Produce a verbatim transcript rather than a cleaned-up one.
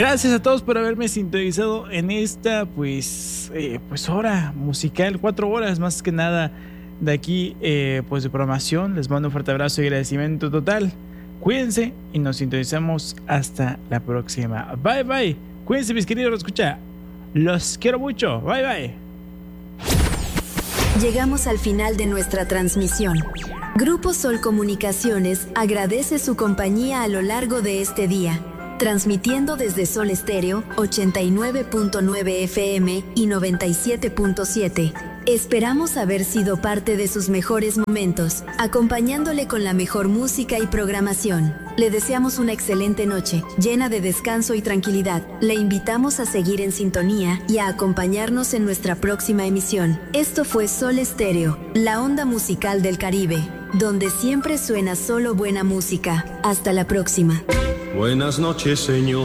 Gracias a todos por haberme sintonizado en esta pues, eh, pues hora musical, cuatro horas más que nada de aquí eh, pues de programación. Les mando un fuerte abrazo y agradecimiento total. Cuídense y nos sintonizamos hasta la próxima. Bye bye. Cuídense mis queridos, escucha. Los quiero mucho. Bye bye. Llegamos al final de nuestra transmisión. Grupo Sol Comunicaciones agradece su compañía a lo largo de este día, transmitiendo desde Sol Estéreo ochenta y nueve punto nueve F M y noventa y siete punto siete. Esperamos haber sido parte de sus mejores momentos, acompañándole con la mejor música y programación. Le deseamos una excelente noche, llena de descanso y tranquilidad. Le invitamos a seguir en sintonía y a acompañarnos en nuestra próxima emisión. Esto fue Sol Estéreo, la onda musical del Caribe, donde siempre suena solo buena música. Hasta la próxima. Buenas noches, señor.